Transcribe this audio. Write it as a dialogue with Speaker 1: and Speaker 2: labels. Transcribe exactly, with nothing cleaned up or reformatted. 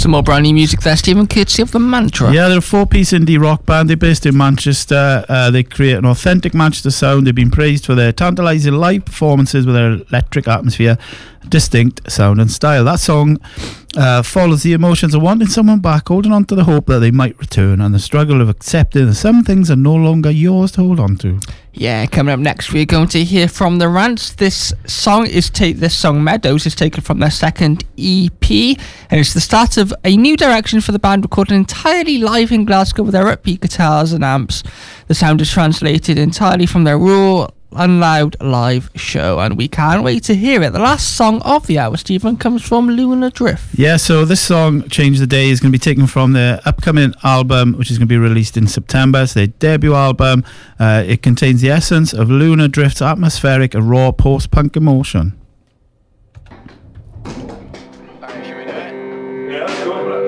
Speaker 1: Some more brand new music there, Stephen, courtesy of The Mantra.
Speaker 2: Yeah, they're a four-piece indie rock band. They're based in Manchester. Uh, they create an authentic Manchester sound. They've been praised for their tantalising live performances with their electric atmosphere, distinct sound and style. That song uh, follows the emotions of wanting someone back, holding on to the hope that they might return, and the struggle of accepting that some things are no longer yours to hold on to.
Speaker 1: Yeah, coming up next, we're going to hear from The Rants. This song is ta- this song Meadows is taken from their second E P, and it's the start of a new direction for the band, recorded entirely live in Glasgow with their upbeat guitars and amps. The sound is translated entirely from their raw, unloud live show, and we can't wait to hear it. The last song of the hour, Stephen, comes from Lunar Drift.
Speaker 2: Yeah, so this song, Change the Day, is going to be taken from their upcoming album, which is going to be released in September. It's their debut album. Uh, it contains the essence of Lunar Drift's atmospheric and raw post-punk emotion.
Speaker 3: Alright, should we do it? Yeah, let's go for it.